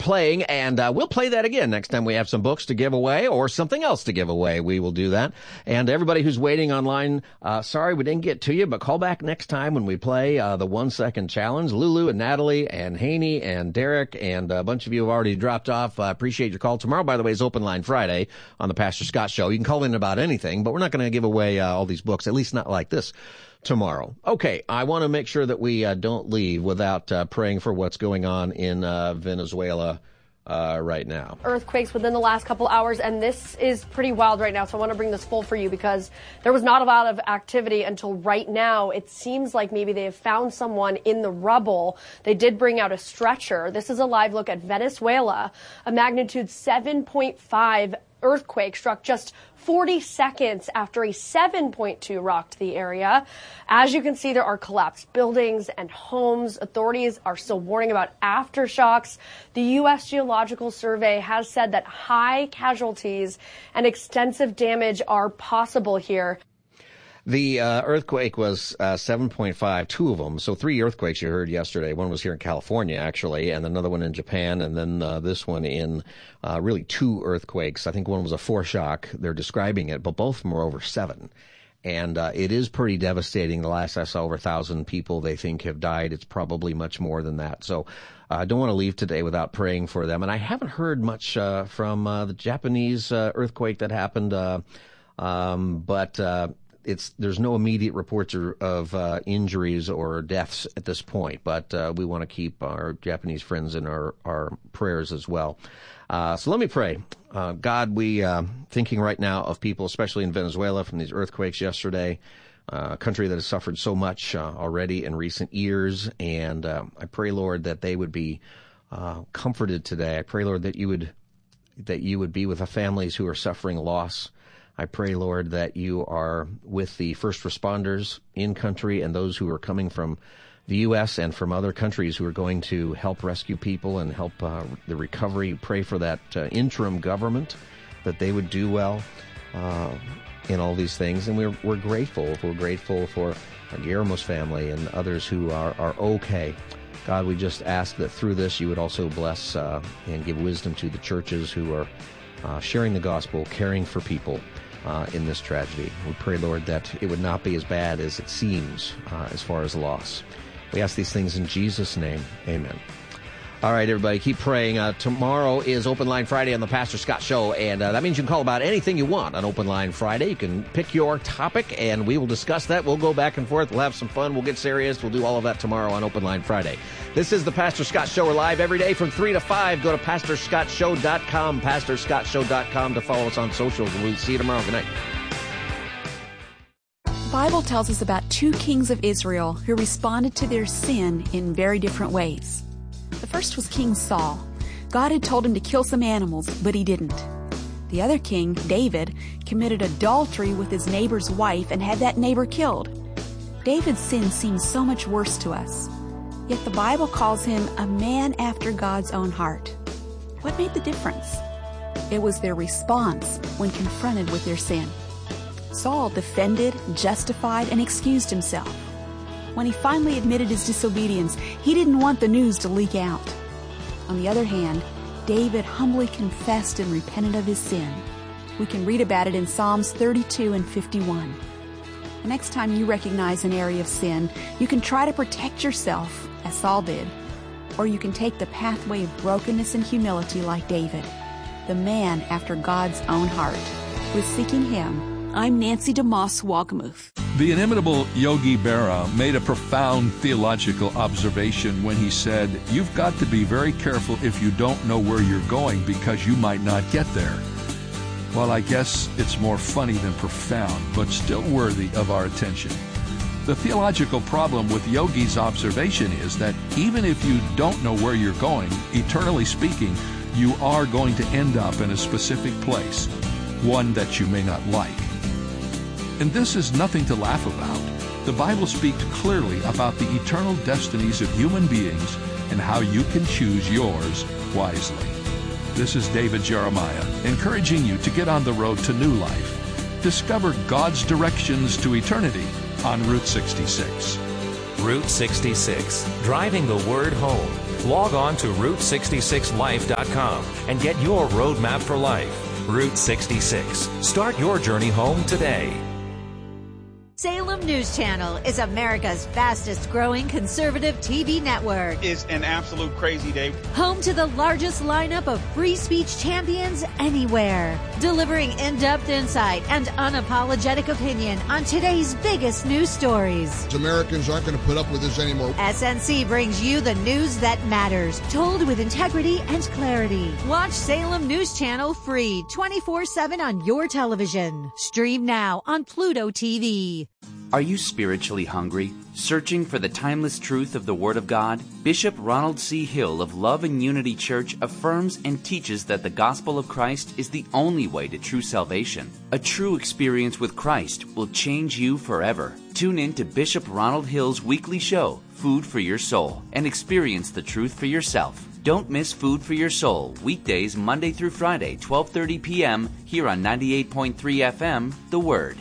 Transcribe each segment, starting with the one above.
playing, and we'll play that again next time we have some books to give away or something else to give away. We will do that. And everybody who's waiting online, sorry we didn't get to you, but call back next time when we play the 1 Second Challenge. Lulu and Natalie and Haney and Derek and a bunch of you have already dropped off. I appreciate your call. Tomorrow, by the way, is Open Line Friday on the Pastor Scott Show. You can call in about anything, but we're not going to give away all these books, at least not like this tomorrow. Okay, I want to make sure that we don't leave without praying for what's going on in Venezuela right now. Earthquakes within the last couple hours, and this is pretty wild right now, so I want to bring this full for you because there was not a lot of activity until right now. It seems like maybe they have found someone in the rubble. They did bring out a stretcher. This is a live look at Venezuela. A magnitude 7.5 earthquake struck just 40 seconds after a 7.2 rocked the area. As you can see, there are collapsed buildings and homes. Authorities are still warning about aftershocks. The U.S. Geological Survey has said that high casualties and extensive damage are possible here. The earthquake was 7.5, two of them. So 3 earthquakes you heard yesterday. One was here in California, actually, and another one in Japan, and then this one in really 2 earthquakes. I think one was a foreshock. They're describing it, but both of them were over 7. And it is pretty devastating. The last I saw, over 1,000 people they think have died. It's probably much more than that. So I don't want to leave today without praying for them. And I haven't heard much from the Japanese earthquake that happened, but there's no immediate reports of injuries or deaths at this point, but we want to keep our Japanese friends in our prayers as well. So let me pray. God, we thinking right now of people, especially in Venezuela, from these earthquakes yesterday, a country that has suffered so much already in recent years, and I pray, Lord, that they would be comforted today. I pray, Lord, that you would be with the families who are suffering loss. I pray, Lord, that you are with the first responders in country and those who are coming from the U.S. and from other countries who are going to help rescue people and help the recovery. Pray for that interim government, that they would do well in all these things. And we're grateful. We're grateful for Guillermo's family and others who are okay. God, we just ask that through this you would also bless and give wisdom to the churches who are sharing the gospel, caring for people in this tragedy. We pray, Lord, that it would not be as bad as it seems as far as loss. We ask these things in Jesus' name. Amen. All right, everybody, keep praying. Tomorrow is Open Line Friday on the Pastor Scott Show, and that means you can call about anything you want on Open Line Friday. You can pick your topic, and we will discuss that. We'll go back and forth. We'll have some fun. We'll get serious. We'll do all of that tomorrow on Open Line Friday. This is the Pastor Scott Show. We're live every day from 3 to 5. Go to PastorScottShow.com, PastorScottShow.com to follow us on socials, and we'll see you tomorrow. Good night. The Bible tells us about 2 kings of Israel who responded to their sin in very different ways. The first was King Saul. God had told him to kill some animals, but he didn't. The other king, David, committed adultery with his neighbor's wife and had that neighbor killed. David's sin seems so much worse to us. Yet the Bible calls him a man after God's own heart. What made the difference? It was their response when confronted with their sin. Saul defended, justified, and excused himself. When he finally admitted his disobedience, he didn't want the news to leak out. On the other hand, David humbly confessed and repented of his sin. We can read about it in Psalms 32 and 51. The next time you recognize an area of sin, you can try to protect yourself, as Saul did, or you can take the pathway of brokenness and humility like David, the man after God's own heart. With Seeking Him, I'm Nancy DeMoss Walgamuth. The inimitable Yogi Berra made a profound theological observation when he said, "You've got to be very careful if you don't know where you're going because you might not get there." Well, I guess it's more funny than profound, but still worthy of our attention. The theological problem with Yogi's observation is that even if you don't know where you're going, eternally speaking, you are going to end up in a specific place, one that you may not like. And this is nothing to laugh about. The Bible speaks clearly about the eternal destinies of human beings and how you can choose yours wisely. This is David Jeremiah, encouraging you to get on the road to new life. Discover God's directions to eternity on Route 66. Route 66, driving the word home log on to Route66Life.com and get your roadmap for life. Route 66. Start your journey home today. Salem News Channel is America's fastest growing conservative TV network. It's an absolute crazy day. Home to the largest lineup of free speech champions anywhere. Delivering in-depth insight and unapologetic opinion on today's biggest news stories. Americans aren't going to put up with this anymore. SNC brings you the news that matters, told with integrity and clarity. Watch Salem News Channel free 24/7 on your television. Stream now on Pluto TV. Are you spiritually hungry? Searching for the timeless truth of the Word of God? Bishop Ronald C. Hill of Love and Unity Church affirms and teaches that the gospel of Christ is the only way to true salvation. A true experience with Christ will change you forever. Tune in to Bishop Ronald Hill's weekly show, Food for Your Soul, and experience the truth for yourself. Don't miss Food for Your Soul, weekdays Monday through Friday, 12:30 p.m. here on 98.3 FM, The Word.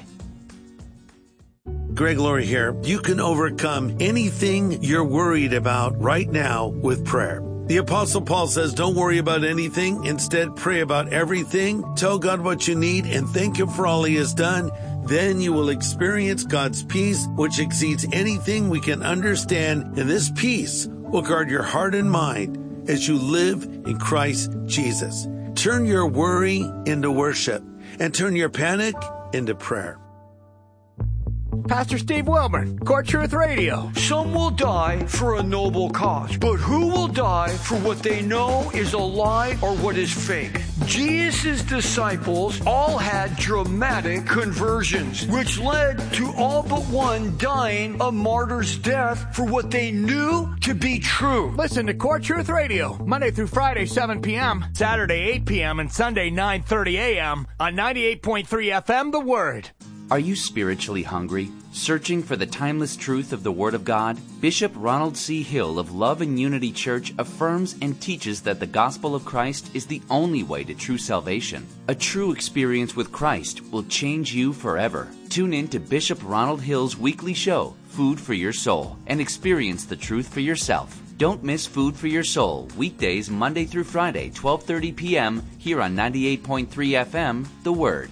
Greg Laurie here. You can overcome anything you're worried about right now with prayer. The Apostle Paul says, don't worry about anything. Instead, pray about everything. Tell God what you need and thank Him for all He has done. Then you will experience God's peace, which exceeds anything we can understand. And this peace will guard your heart and mind as you live in Christ Jesus. Turn your worry into worship and turn your panic into prayer. Pastor Steve Wilburn, Core Truth Radio. Some will die for a noble cause, but who will die for what they know is a lie or what is fake? Jesus' disciples all had dramatic conversions, which led to all but one dying a martyr's death for what they knew to be true. Listen to Core Truth Radio, Monday through Friday, 7 p.m., Saturday, 8 p.m., and Sunday, 9:30 a.m. on 98.3 FM, The Word. Are you spiritually hungry? Searching for the timeless truth of the Word of God? Bishop Ronald C. Hill of Love and Unity Church affirms and teaches that the gospel of Christ is the only way to true salvation. A true experience with Christ will change you forever. Tune in to Bishop Ronald Hill's weekly show, Food for Your Soul, and experience the truth for yourself. Don't miss Food for Your Soul, weekdays Monday through Friday, 12:30 p.m. here on 98.3 FM, The Word.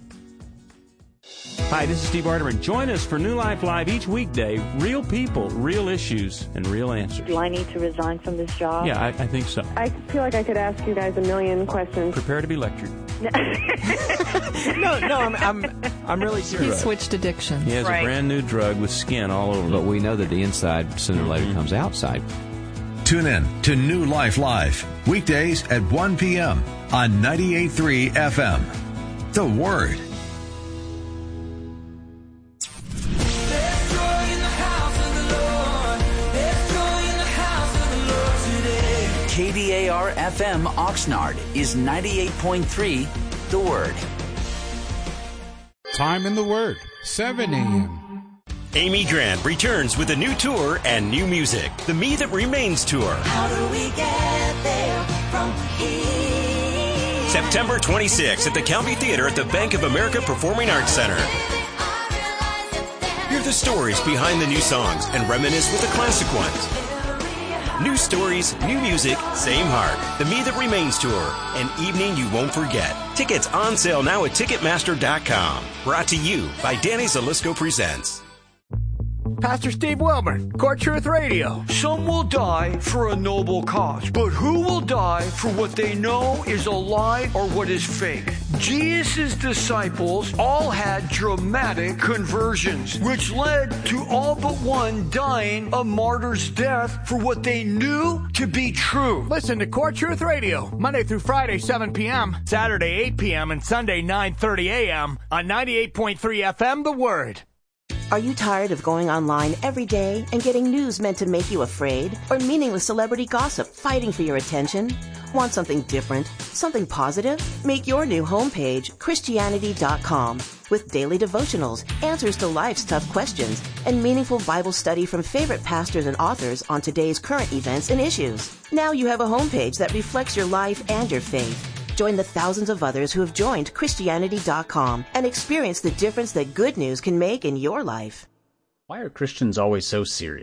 Hi, this is Steve Arterman. Join us for New Life Live each weekday. Real people, real issues, and real answers. Do I need to resign from this job? Yeah, I think so. I feel like I could ask you guys a million questions. Prepare to be lectured. I'm really serious. He switched addictions. He has a brand new drug with skin all over. But we know that the inside sooner or later comes outside. Tune in to New Life Live, weekdays at 1 p.m. on 98.3 FM. The Word. KDAR FM Oxnard is 98.3 The Word. Time in the Word, 7 a.m. Amy Grant returns with a new tour and new music. The Me That Remains Tour. How do we get there from here? September 26th at the County Theater at the Bank of America Performing Arts Center. Hear the stories behind the new songs and reminisce with the classic ones. New stories, new music, same heart. The Me That Remains Tour. An evening you won't forget. Tickets on sale now at Ticketmaster.com. Brought to you by Danny Zalisco Presents. Pastor Steve Wilburn, Core Truth Radio. Some will die for a noble cause, but who will die for what they know is a lie or what is fake? Jesus' disciples all had dramatic conversions, which led to all but one dying a martyr's death for what they knew to be true. Listen to Core Truth Radio, Monday through Friday, 7 p.m., Saturday, 8 p.m., and Sunday, 9:30 a.m. on 98.3 FM, The Word. Are you tired of going online every day and getting news meant to make you afraid? Or meaningless celebrity gossip fighting for your attention? Want something different? Something positive? Make your new homepage Christianity.com with daily devotionals, answers to life's tough questions, and meaningful Bible study from favorite pastors and authors on today's current events and issues. Now you have a homepage that reflects your life and your faith. Join the thousands of others who have joined Christianity.com and experience the difference that good news can make in your life. Why are Christians always so serious?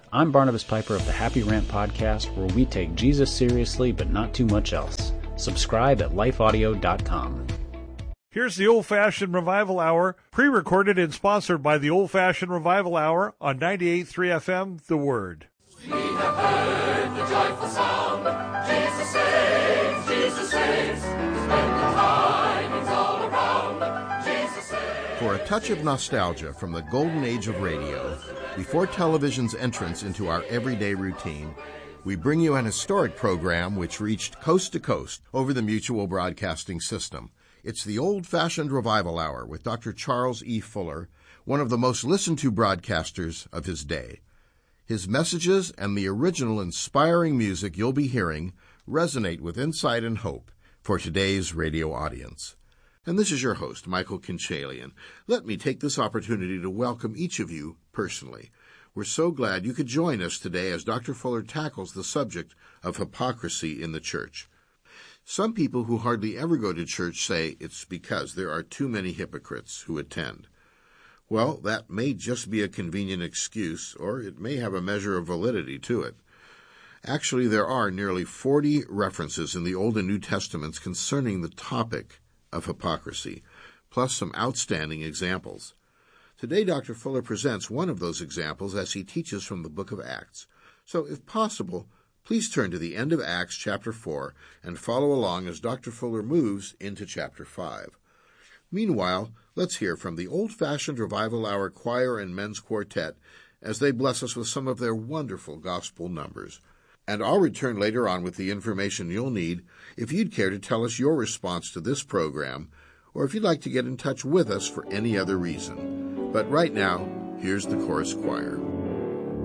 I'm Barnabas Piper of the Happy Rant Podcast, where we take Jesus seriously but not too much else. Subscribe at lifeaudio.com. Here's the Old Fashioned Revival Hour, pre-recorded and sponsored by the Old Fashioned Revival Hour on 98.3 FM, The Word. We have heard the joyful sound. Jesus saves, Jesus saves. Spread the tidings all around. Jesus saves. For a touch of nostalgia from the golden age of radio, before television's entrance into our everyday routine, we bring you an historic program which reached coast to coast over the Mutual Broadcasting System. It's the Old-Fashioned Revival Hour with Dr. Charles E. Fuller, one of the most listened-to broadcasters of his day. His messages and the original inspiring music you'll be hearing resonate with insight and hope for today's radio audience. And this is your host, Michael Kinchalian. Let me take this opportunity to welcome each of you personally. We're so glad you could join us today as Dr. Fuller tackles the subject of hypocrisy in the church. Some people who hardly ever go to church say it's because there are too many hypocrites who attend. Well, that may just be a convenient excuse, or it may have a measure of validity to it. Actually, there are nearly 40 references in the Old and New Testaments concerning the topic of hypocrisy, plus some outstanding examples. Today, Dr. Fuller presents one of those examples as he teaches from the book of Acts. So, if possible, please turn to the end of Acts chapter 4 and follow along as Dr. Fuller moves into chapter 5. Meanwhile, let's hear from the Old-Fashioned Revival Hour Choir and Men's Quartet as they bless us with some of their wonderful gospel numbers. And I'll return later on with the information you'll need if you'd care to tell us your response to this program, or if you'd like to get in touch with us for any other reason. But right now, here's the chorus choir.